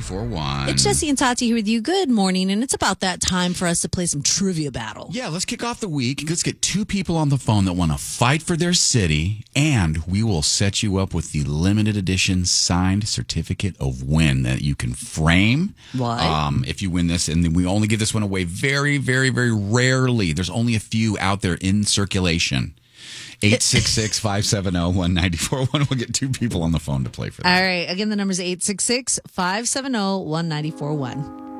94.1. It's Jesse and Tati here with you. Good morning, and it's about that time for us to play some trivia battle. Yeah, let's kick off the week. Let's get two people on the phone that want to fight for their city, and we will set you up with the limited edition signed certificate of win that you can frame. What? If you win this, and we only give this one away very, very, very rarely. There's only a few out there in circulation. 866-570-1941. We'll get two people on the phone to play for this. All right. Again, the number is 866-570-1941.